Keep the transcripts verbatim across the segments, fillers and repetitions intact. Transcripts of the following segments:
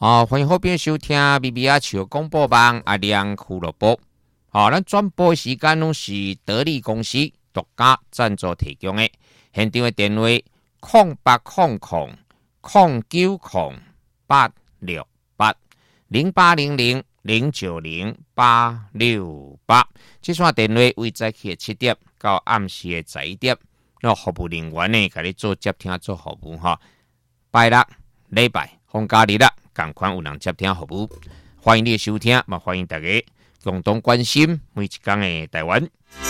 好，欢迎后边收听 B B R 球广播网阿亮俱乐部。好，咱转播的时间拢是得力公司独家赞助提供的。现场的电话零八零零零九零八六八零八零零零九零八六八。这串电话为早起的七点到暗时的十一点，那服务人员呢，给你做接听做服务哈。拜六、礼拜、放假日啦。赶快有人接听服务，欢迎你的收听，嘛欢迎大家共同关心每一天的台湾。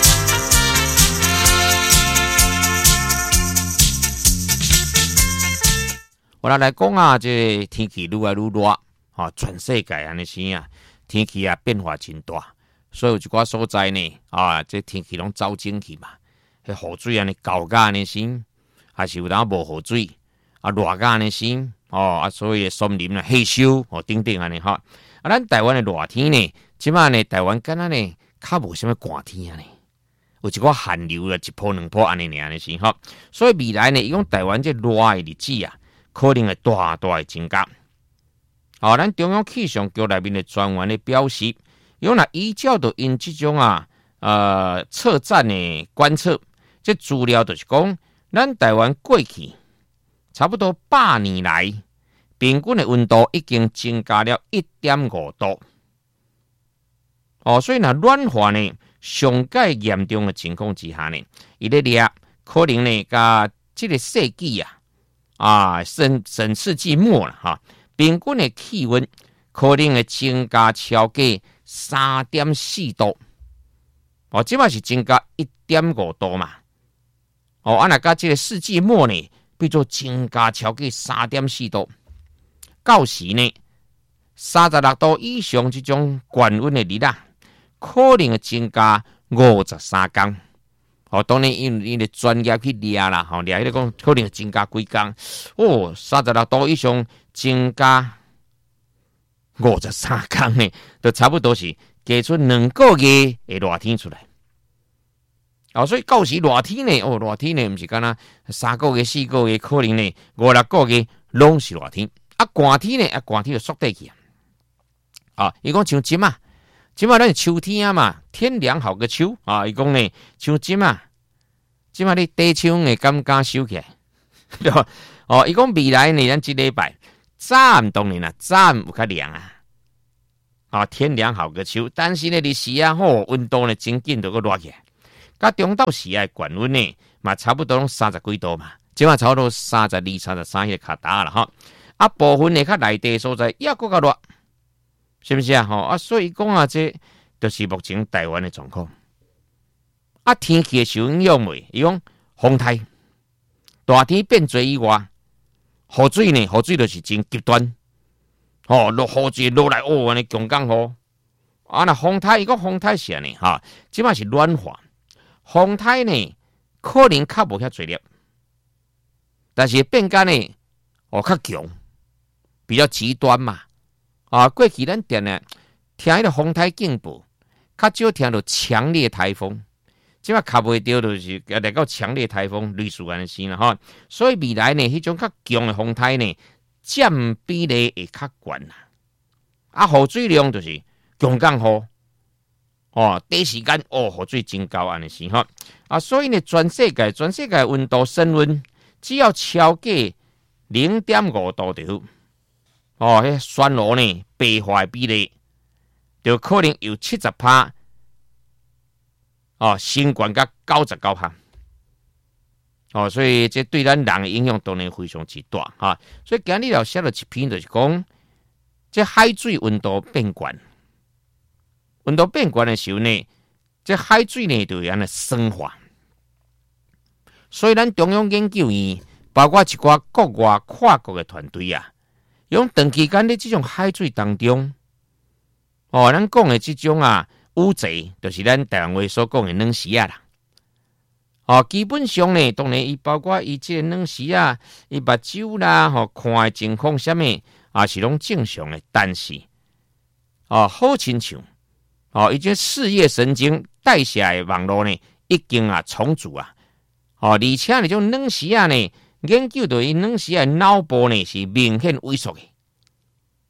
我来来讲啊，这天气愈来愈热，啊，全世界安尼生啊，天气啊变化真大，所以有一寡所在呢，啊，这天气拢走进去嘛，迄雨水安尼高甲安尼生，还是有当无雨水，啊，热甲安尼生。哦啊，所以森林啊、气收哦等等安尼哈。啊，咱台湾的热天呢，即马呢台湾敢若呢较无啥物寒天啊呢，有一个寒流啊，一波两波安尼尔安尼是哈。所以未来呢，伊讲台湾这热的日子啊，可能会大大的增加。哦，咱中央气象局内面的专员的表示，伊讲若依照着因即种啊呃测站的观测，这资料就是讲，咱台湾过去差不多百年来，平均的温度已经增加了 一点五度。哦，所以若暖化呢，上界严重的情况之下呢，伊咧热可能呢，甲这个世纪啊，啊，甚甚世纪末了哈，平均的气温可能会增加超过 三点四度。哦，即嘛是增加 一点五度嘛。哦，啊，若甲这个世纪末呢？叫做增加超过 三点四度，到时呢，三十六度以上这种高温的日啊，可能会增加五十三天。哦，当然因因的专业去量啦，吼，量迄个讲可能会增加几天。哦，三十六度以上增加五十三天呢，就差不多是加出两个月的热天出来。哦，所以到时热天呢，哦，热天呢，毋是敢若三个月、四个月，可能呢五六个月拢是热天。啊，寒天呢，啊，寒天就缩短去啊。啊，伊讲像即嘛，即嘛咱是秋天啊嘛，天凉好个秋啊。伊讲呢，像即嘛，即嘛你地秋会敢敢收起来，对吧？哦，伊讲未来呢，咱即礼拜早暗当然啦，早暗有较凉啊。啊，天凉好个秋，但是呢，日时啊，吼，温度呢真紧就个热起来。甲中昼时啊，高温呢，嘛差不多拢三十几度嘛，即嘛差不多三十二、三十三个卡达啦哈。啊，部分呢较内地所在也搁较热，是不是啊？吼啊，所以讲啊，这就是目前台湾的状况。啊，天气受影响未？伊讲风台大天变做以外，雨水呢，雨水就是真极端。哦，落雨水落来哦，安尼强降雨。啊，那风台伊讲风台是安尼哈，即嘛是暖化。风台呢，可能较无遐侪粒，但是变化呢，哦较强，比较极端嘛。啊，过去咱定呢听迄个风台警报，较少听到强烈台风，即摆卡袂到就是来到强烈台风类似安尼先啦哈。所以未来呢，迄种较强的风台呢，占比例会较悬啦。啊，雨水量就是强降雨。哦，短时间哦，雨水真高安尼是哈啊，所以呢，全世界全世界温度升温只要超过零点五度就好。哦，迄酸炉呢，白化的比例就可能有七十趴，哦，升悬到九十九趴。哦，所以这对咱人的影响当然非常之大哈。所以今日要写了一篇，就是讲这海水温度变悬。温度变悬的时候呢，这海水呢就会安尼酸化。所以咱中央研究院，包括一寡国外跨国的团队啊，用长期间的这种海水当中，哦，咱讲的这种啊污贼，就是咱台湾话所讲的软死啊啦。哦，基本上呢，当然伊包括伊这软死啊，伊目睭啦，吼、哦、看的情况啥物啊是拢正常的，但是哦，好亲像。哦，已经视野神经代谢的网络呢，已经啊重组啊，哦，而且呢，种软死啊呢，研究到伊软死的脑部呢是明显萎缩的，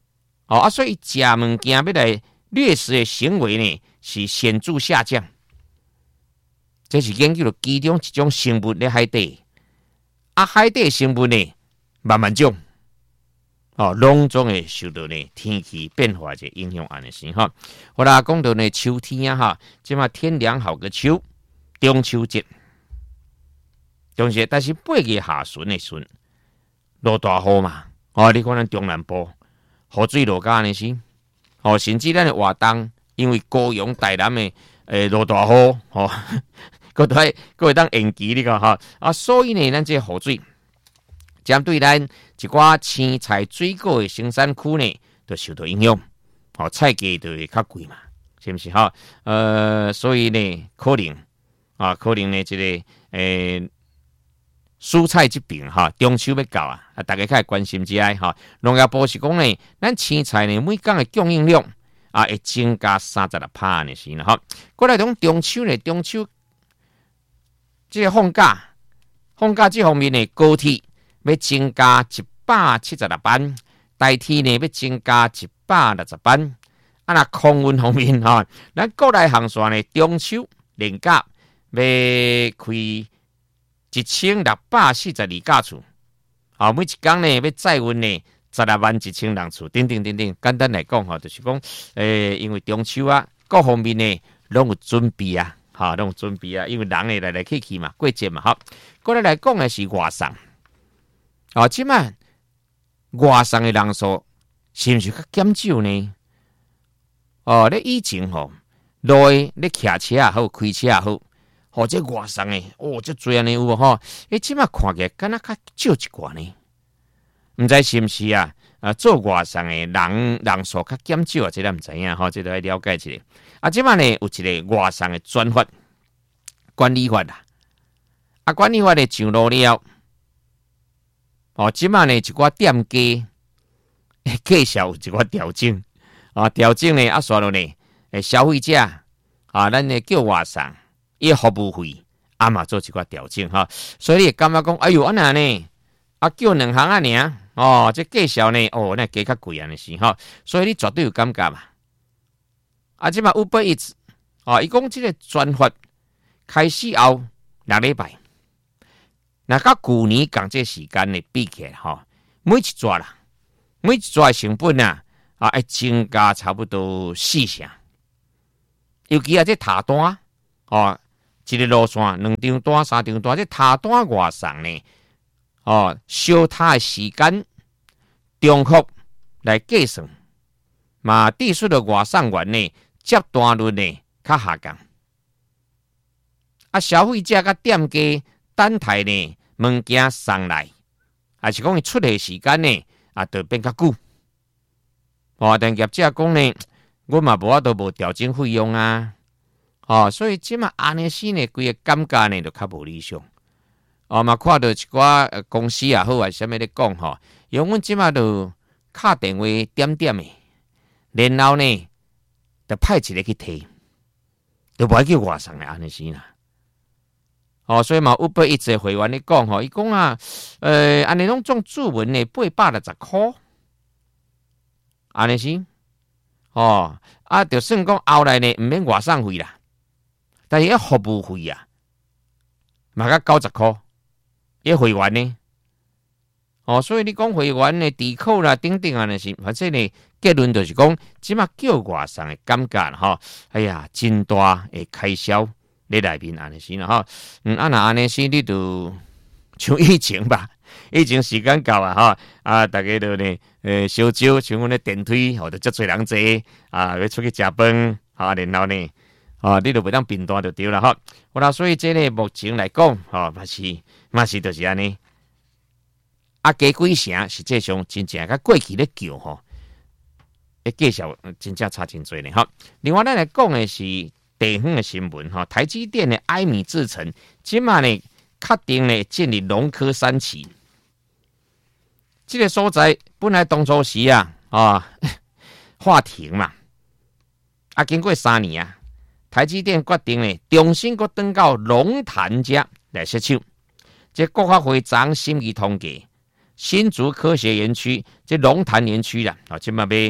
哦啊，所以食物件要来掠食的行为呢是显著下降。这是研究了其中一种生物在海底，啊，海底生物呢慢慢种，哦，拢总会受到呢天气变化的影响，安尼先哈。我啦讲到呢秋天啊哈，即嘛天凉好个秋，中秋节，中秋节，但是八月下旬的时，落大雨嘛，哦，你看咱中南部雨水落甲安尼先，哦，甚至咱的活动，因为高雄台南的诶落大雨，哦。各位各位当延期你个哈啊，所以呢，咱这雨水针对咱一寡青菜水果的生产区呢，都受到影响。哦，菜价就会较贵嘛，是不是哈？呃，所以呢，可能啊，可能呢，这个诶蔬菜这边哈，中秋要到啊，啊，大家开始关心一下哈。农业部是讲呢，咱青菜呢每工的供应量啊，会增加三十六趴呢，是啦哈。过来讲中秋呢，中秋。这个放假，放假这方面呢，高铁要增加一百七十六班，台铁呢要增加一百六十班。啊，那空运方面哈，咱国内航线呢，中秋连假要开一千六百四十二架次，啊，每一天呢要载运呢十六万一千人次，等等等等。简单来讲哈，就是讲，诶，因为中秋啊，各方面呢拢有准备啊。哈，那种准备啊，因为人会来来去去嘛，过节嘛，哈。过来来讲的是外送，哦，即卖外送的人数是毋是较减少呢？哦，你以前吼，路你骑车也好，开车也好，或者外送的，哦，这多安尼有吼，诶，即卖看起来敢若较少一寡呢？毋知是毋是啊？啊，做外送的人人数较减少啊，这咱毋知影吼，这都要了解一下。啊，即摆呢有一个外送的专法管理法啦，啊，管理法呢上路了，哦，即摆呢一寡店家介绍有一寡调整，啊，调整呢啊，刷落呢，诶，消费者啊，咱呢叫外送，伊服务费啊嘛做一寡调整哈，所以你感觉讲，哎哟，安那呢？啊，叫两行啊尔。哦，这介绍呢，哦，那价较贵啊，那是哈，所以你绝对有感觉嘛。啊，即嘛 Uber Eats， 哦，伊讲这个专法开始后六礼拜，那甲去年共这时间呢比起来哈，每一抓啦，每一抓的成本啊，啊，会增加差不多四成。尤其啊，这塔单，哦，一个路线两张单、三张单，这塔单外送呢。哦，烧塔的时间中幅来计算，嘛，地数的外送员呢接单率呢较下降。啊，消费者甲店家等待呢物件送来，还是讲伊出货时间呢啊，就变较久。哦，但业者讲呢，我嘛无法度无调整费用啊。哦，所以即嘛安尼时呢，规个感觉呢就较无理想。哦嘛，看到一寡公司也好啊，啥物咧讲吼，因为阮即马就敲电话点点的，然后呢，就派一个去提，就无叫外送的安尼是啦。哦，所以嘛，有被一直会员咧讲吼，伊讲啊，呃，安尼拢种注文呢八百六十箍，安尼是，哦，啊，就算讲后来呢，毋免外送费啦，但是要服务费啊，嘛甲九十箍。一会员呢？哦，所以你讲会员呢，抵扣啦，等等啊，那是，反正呢，结论就是讲，即马叫外送的感觉哈，哎呀，真大的开销在内面安尼是啦哈，嗯，啊那安尼是你就像以前吧，以前时间到啊哈，啊，大家都呢，呃，烧酒，像阮咧电梯，或者足侪人坐啊，要出去食饭，啊，然后呢。啊，你就袂当平单就对了哈。好啦，所以这呢，目前来讲，哈、哦，嘛是嘛是就是安尼。啊，加几成实际上真正甲过去咧叫吼，诶，介绍真正差真多呢哈。另外，咱来讲的是地方的新闻哈，台积电的埃米制程，即马呢确定呢建立龙科三期。这个所在本来当初时啊啊话停嘛，啊，经过三年啊。台积电决定呢，重新搁登到龙潭遮来设厂。这国发会长心仪统计，新竹科学园区这龙潭园区啦，啊，即嘛要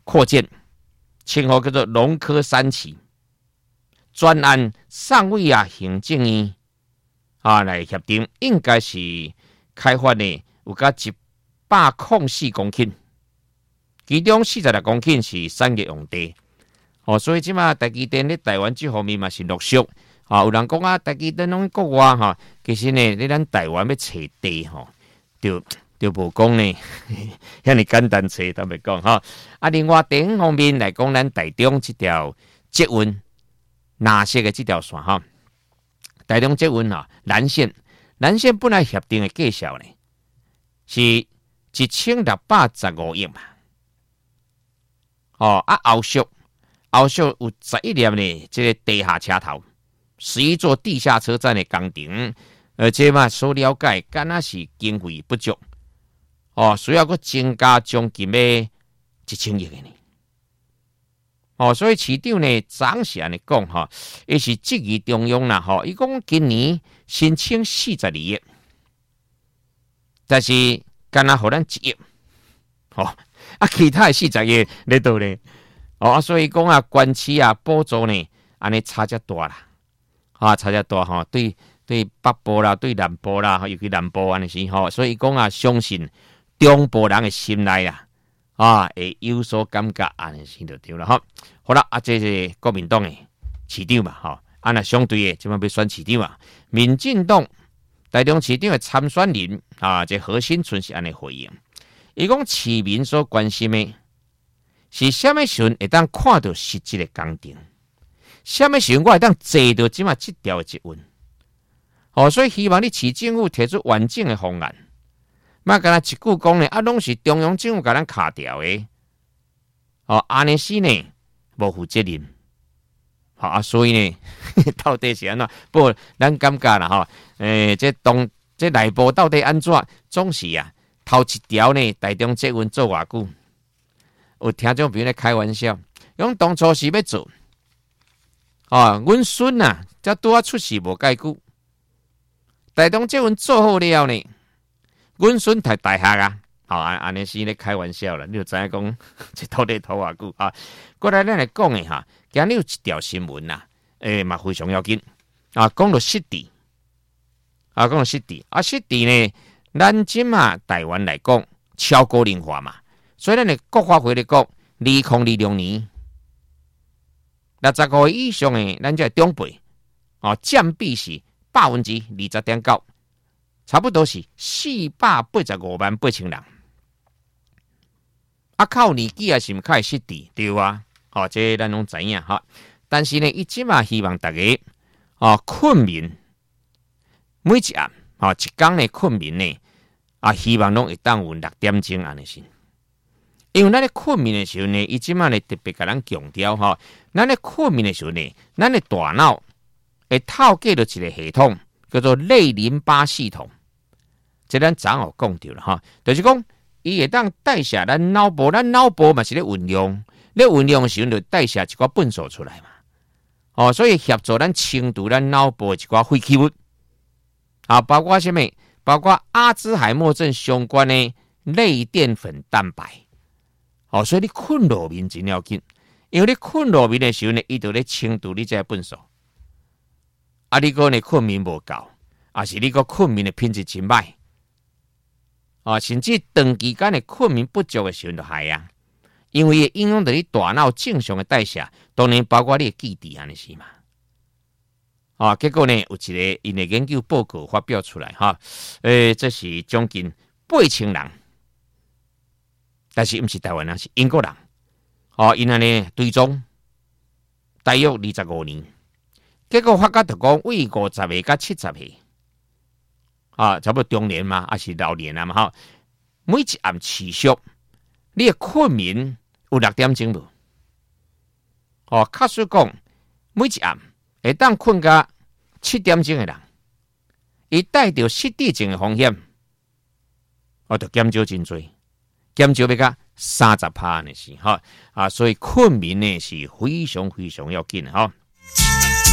扩建，称呼叫做农科三期，专案上位啊行政院啊来协定，应该是开发呢有甲一百零四公顷，其中四十六公顷是产业用地。哦，所以即马台积电咧台湾这方面嘛是陆续啊，有人讲啊，台积电拢国外哈，其实呢，你咱台湾要找地吼，就就无讲呢，遐尼简单找，坦白讲哈。啊，另外第五方面来讲，咱台中这条捷运哪些个这条线哈，台中捷运啊，南线，南线本来协定的计销呢是一千六百十五亿嘛，哦啊后续。后续有十一年呢，这个地下车头，十一座地下车站的工程，而且嘛，所了解，敢若是经费不足，哦，需要个增加将近的一千亿的呢。哦，所以市长呢，暂时安尼讲哈，伊是质疑中央啦，吼，伊讲今年申请四十二亿，但是敢若互咱一亿，哦，啊，其他的四十亿咧倒咧。哦，所以讲啊，关市啊，补助呢，安尼差遮大啦，啊，差遮大吼，对对北部啦，对南部啦，尤其南部安尼是吼，所以讲啊，相信中部人的心内啊，啊，会有所感觉安尼是就对了哈。好啦，啊，这是国民党的市长嘛，吼，啊，那相对的，即摆要选市长啊，民进党台中市长的参选人啊，这何新存是安尼回应，伊讲市民所关心的。是什么时阵会当看到实际的工程？什么时阵我会当坐到即马这条的捷运？哦，所以希望你市政府提出完整的方案，莫干那一句讲呢，啊，拢是中央政府甲咱卡掉的。哦，安尼是呢，无负责任。好啊，所以呢，到底是安怎？不过咱感觉啦，吼，诶，这东这内部到底安怎？总是啊，头一条呢，台中捷运做偌久？有听众朋友咧开玩笑，讲当初是要做，啊，阮孙啊，才拄啊出世无介久，台中捷运做好了呢，阮孙读大学啊，好安安尼是咧开玩笑啦，你就知影讲这到底拖偌久啊？过来咱来讲诶哈，今日有一条新闻呐，诶嘛非常要紧啊，讲到湿地，啊讲到湿地，啊湿地呢，咱即嘛台湾来讲超高龄化嘛。所以咱的国发会咧讲，二零二六年六十五岁以上的咱这长辈哦，占比是百分之二十点九，差不多是四百八十五万八千人。啊，靠年纪啊，是毋较会失智对啊？哦，这咱拢知影哈。但是呢，伊即嘛希望大家哦，困眠每一暗哦，一天的困眠呢啊，希望拢会当有六点钟安尼先。因为咱咧困眠的时候呢，伊即马咧特别甲咱强调吼，咱咧困眠的时候呢，咱的大脑会透过着一个系统，叫做类淋巴系统。这咱昨有讲到了哈，就是讲伊会当代谢咱脑部，咱脑部嘛是咧运用，咧运用的时候就代谢一寡粪扫出来嘛。哦，所以协助咱清除咱脑部的一寡废弃物啊，包括什么？包括阿兹海默症相关的类淀粉蛋白。哦，所以你困落眠真要紧，因为你困落眠的时候呢，伊就咧清除你这粪扫。啊，你个呢困眠无够，啊是你个困眠的品质真歹，啊甚至长期间的困眠不足的时候就害啊，因为影响到你大脑正常的代谢，当然包括你的记忆安尼是嘛。啊，结果呢有一个因的研究报告发表出来哈，诶、呃，这是将近八千人。但是不是台湾人，是英国人。哦，因安尼追踪大约二十五年，结果发觉就讲为五十岁到七十岁，啊，差不多中年嘛，还是老年啊嘛哈。每一暗持续，你的困眠有六点钟无？哦，确实讲每一暗会当困到七点钟的人，伊带着失智症的风险，哦，就减少真多。减少要到三十趴呢是哈啊，所以困眠呢是非常非常要紧哈。